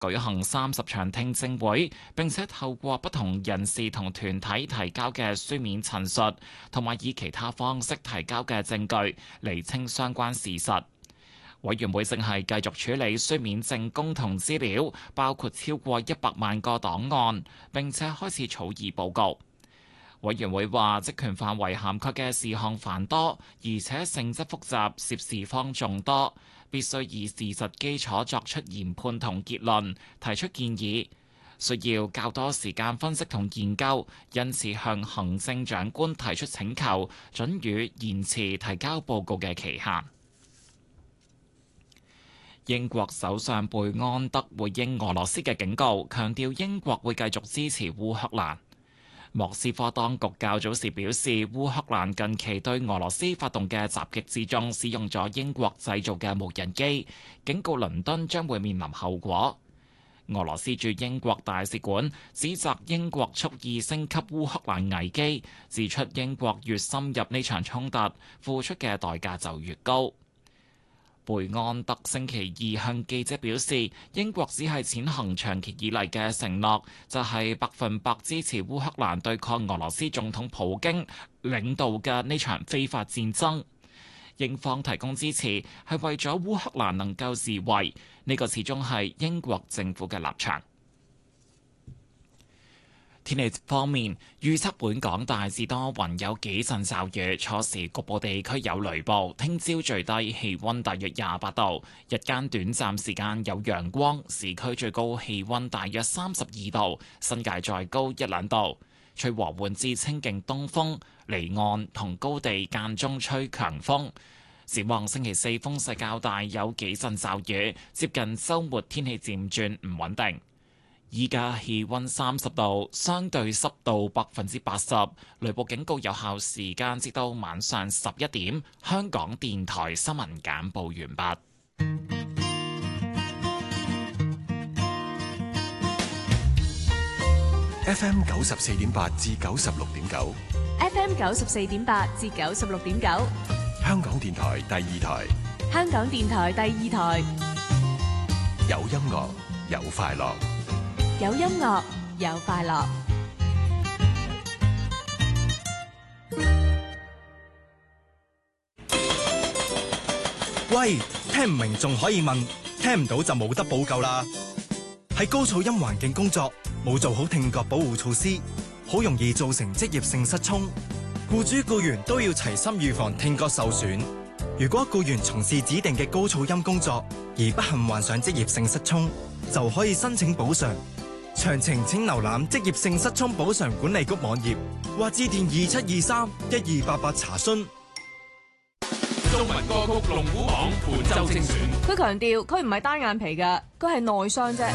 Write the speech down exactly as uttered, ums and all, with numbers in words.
舉行三十場聽證會，並且透過不同人士同團體提交嘅書面陳述，同埋以其他方式提交嘅證據，釐清相關事實。委員會正係繼續處理書面證供同資料，包括超過一百萬個檔案，並且開始草擬報告。委員會話，職權範圍涵蓋嘅事項繁多，而且性質複雜，涉事方眾多，必須以事實基礎作出研判同結論，提出建議，需要較多時間分析同研究，因此向行政長官提出請求，准予延遲提交報告嘅期限。英國首相貝安德回應俄羅斯嘅警告，強調英國會繼續支持烏克蘭。莫斯科當局較早時表示，烏克蘭近期對俄羅斯發動嘅襲擊之中，使用咗英國製造嘅無人機，警告倫敦將會面臨後果。俄羅斯駐英國大使館指責英國蓄意升級烏克蘭危機，指出英國越深入呢場衝突，付出嘅代價就越高。貝安德星期二向記者表示，英國只係踐行長期以嚟嘅承諾，就係百分百支持烏克蘭對抗俄羅斯總統普京領導嘅呢場非法戰爭。英方提供支持係為咗烏克蘭能夠自衛，呢個始終係英國政府嘅立場。天氣方面，預測本港大致多雲，有幾陣驟雨，初時局部地區有雷暴。聽朝最低氣溫大約廿八度，日間短暫時間有陽光，市區最高氣溫大約三十二度，新界再高一兩度。吹和緩至清勁東風，離岸同高地間中吹強風。展望星期四風勢較大，有幾陣驟雨，接近週末天氣漸轉唔穩定。依家氣溫三十度，相對濕度百分之八十，雷暴警告有效時間至到晚上十一點。香港電台新聞簡報完畢。 F M 九十四點八至九十六點九 ，F M 九十四點八至九十六點九， 香港電台第二台， 香港電台第二台， 有音樂，有快樂。 有音樂，有快樂。 喂，聽唔明仲可以問，聽唔到就冇得補救啦。喺高噪音環境工作，冇做好聽覺保護措施，好容易造成職業性失聰。僱主僱員都要齊心預防聽覺受損。如果僱員從事指定嘅高噪音工作，而不幸患上職業性失聰，就可以申請補償。詳情請瀏覽職業性失聰補償管理局網頁，或致電二七二三一二八八查詢。 中文歌曲龍虎榜本周精選。 佢強調佢唔係單眼皮㗎，佢係內傷啫。